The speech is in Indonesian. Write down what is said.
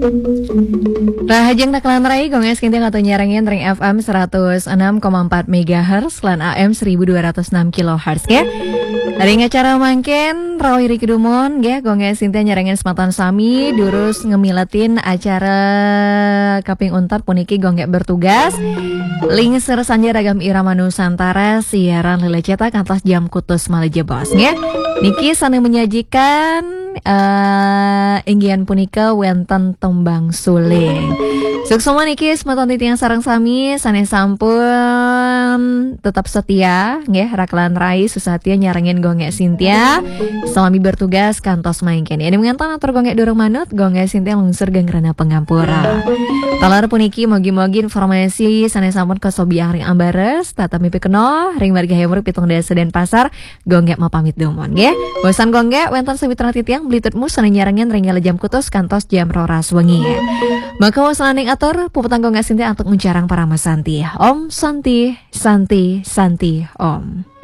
Rahajeng Naklan Rai Gonges Kinti Katu Nyarangin Ring FM 106,4 MHz Lan AM 1206 kHz ya. Hari acara mangken Rawi Riki Dumon ya Gonges Kinti Nyarangin Sematan Sami Durus ngemilatin acara Kaping Untar puniki gonggek bertugas Lingser Sanja Ragam Irama Nusantara siaran lele cetak atas jam kutus Malaysia bos ya. Niki sana menyajikan inggian punika wenten tembang suling. Suksoma niki sematan titiang sarang sami sanes sampun tetap setia nggih Raklan Rai Susatia nyarengin gonggek Sintia selami bertugas kantos maingken. Ini mengantan atur gonggek durung manut gonggek Sintia lungsur ganggrana pengampura. Talar puniki mogi-mogi informasi sanes sampun kesobiang ring ambares tata mimpi keno ring warga hemur pitung desa dan pasar gonggek mau pamit domon nggih. Bosan gonggek wenten sewitra titiang blitutmu sana nyarengin ring jam kutus kantos jam roras wengi. Maka wasalaning atur puputang gonggek Sintia untuk mencarang para masanti. Om Santi Santi Santi Om.